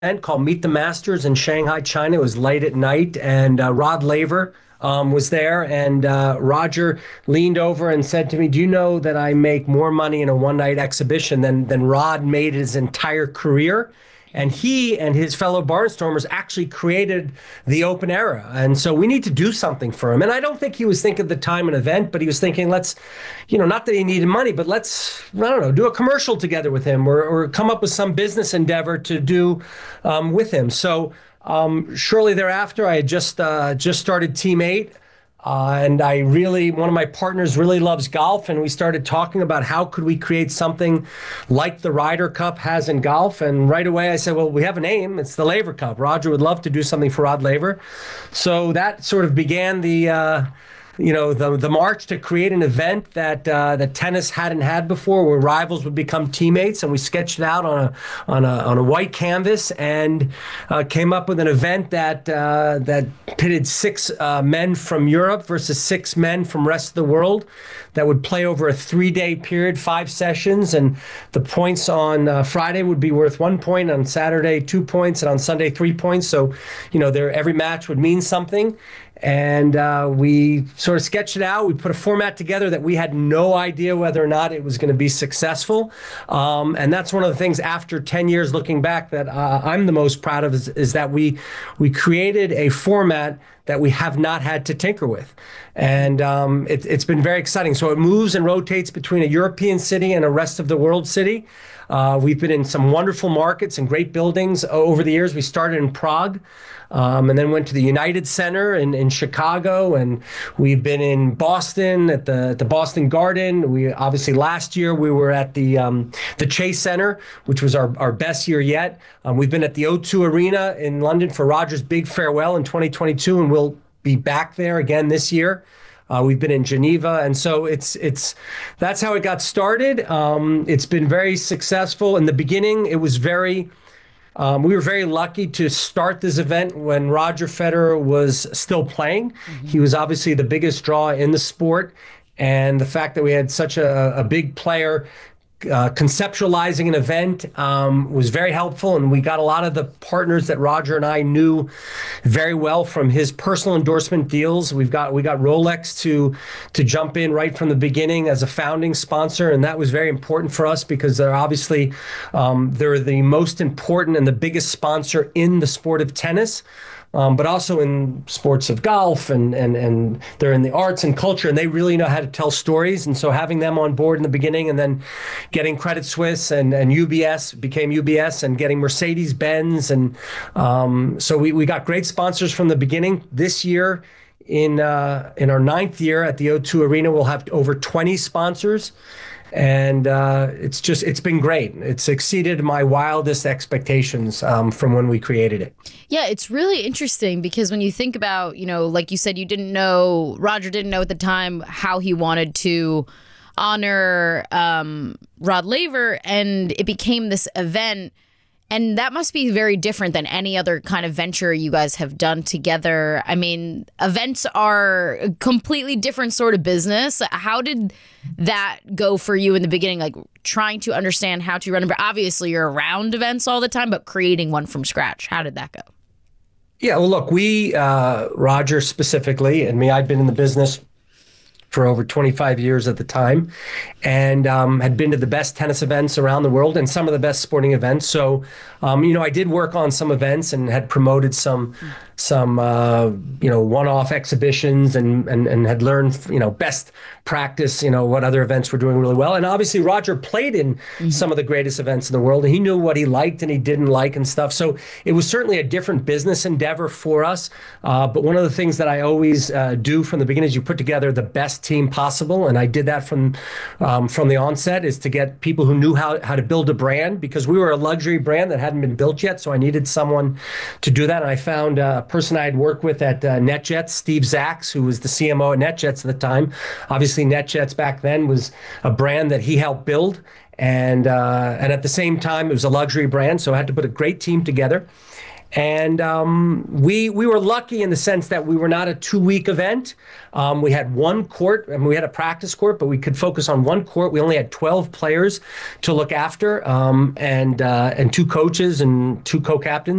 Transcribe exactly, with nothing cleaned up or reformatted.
event called Meet the Masters in Shanghai, China. It was late at night, and uh, Rod Laver um, was there. And uh, Roger leaned over and said to me, "Do you know that I make more money in a one night exhibition than, than Rod made his entire career?" And he and his fellow barnstormers actually created the open era. And so we need to do something for him. And I don't think he was thinking at the time an event, but he was thinking, let's, you know, not that he needed money, but let's, I don't know, do a commercial together with him, or, or come up with some business endeavor to do um, with him. So um, shortly thereafter, I had just, uh, just started Team eight. Uh, and I really, one of my partners really loves golf, and we started talking about how could we create something like the Ryder Cup has in golf. And right away I said, well, we have a name. It's the Laver Cup. Roger would love to do something for Rod Laver. So that sort of began the, uh, you know, the the march to create an event that uh, that tennis hadn't had before, where rivals would become teammates. And we sketched it out on a on a on a white canvas, and uh, came up with an event that uh, that pitted six uh, men from Europe versus six men from rest of the world, that would play over a three-day period, five sessions, and the points on uh, Friday would be worth one point, on Saturday two points, and on Sunday three points. So, you know, there every match would mean something. And uh, we sort of sketched it out. We put a format together that we had no idea whether or not it was going to be successful. Um, and that's one of the things, after ten years looking back, that uh, I'm the most proud of, is, is that we we created a format that we have not had to tinker with. And um, it, it's been very exciting. So it moves and rotates between a European city and a rest of the world city. Uh, we've been in some wonderful markets and great buildings over the years. We started in Prague, um, and then went to the United Center in, in Chicago, and we've been in Boston at the at the Boston Garden. We obviously, last year we were at the um, the Chase Center, which was our, our best year yet. Um, we've been at the O two Arena in London for Roger's big farewell in twenty twenty-two, and we'll be back there again this year. Uh, we've been in Geneva, and so it's it's that's how it got started. Um, it's been very successful. In the beginning, it was very um, we were very lucky to start this event when Roger Federer was still playing. Mm-hmm. He was obviously the biggest draw in the sport, and the fact that we had such a, a big player Uh, conceptualizing an event um, was very helpful, and we got a lot of the partners that Roger and I knew very well from his personal endorsement deals. We've got we got Rolex to to jump in right from the beginning as a founding sponsor, and that was very important for us, because they're obviously um, they're the most important and the biggest sponsor in the sport of tennis. Um, but also in sports of golf, and, and, and they're in the arts and culture, and they really know how to tell stories. And so having them on board in the beginning, and then getting Credit Suisse and, and U B S, became U B S, and getting Mercedes-Benz. And um, so we, we got great sponsors from the beginning. This year, in uh, in our ninth year at the O two Arena, we'll have over twenty sponsors. And uh, it's just, it's been great. It's exceeded my wildest expectations um, from when we created it. Yeah, it's really interesting, because when you think about, you know, like you said, you didn't know, Roger didn't know at the time how he wanted to honor um, Rod Laver, and it became this event. And that must be very different than any other kind of venture you guys have done together. I mean, events are a completely different sort of business. How did that go for you in the beginning? Like, trying to understand how to run it. Obviously, you're around events all the time, but creating one from scratch, how did that go? Yeah, well, look, we, uh, Roger specifically, and me, I've been in the business for over twenty-five years at the time, and um, had been to the best tennis events around the world and some of the best sporting events. So, um, you know, I did work on some events and had promoted some, some uh, you know, one-off exhibitions, and, and and had learned, you know, best practice, you know, what other events were doing really well. And obviously Roger played in mm-hmm. some of the greatest events in the world, and he knew what he liked and he didn't like and stuff. So it was certainly a different business endeavor for us. Uh, but one of the things that I always uh, do from the beginning is you put together the best team possible. And I did that from um, from the onset, is to get people who knew how, how to build a brand, because we were a luxury brand that hadn't been built yet. So I needed someone to do that. And I found a person I had worked with at uh, NetJets, Steve Zacks, who was the C M O at NetJets at the time. Obviously, NetJets back then was a brand that he helped build. And, uh, and at the same time, it was a luxury brand. So I had to put a great team together. And um, we we were lucky in the sense that we were not a two week event. Um, we had one court, and we had a practice court, but we could focus on one court. We only had twelve players to look after, um, and uh, and two coaches and two co captains.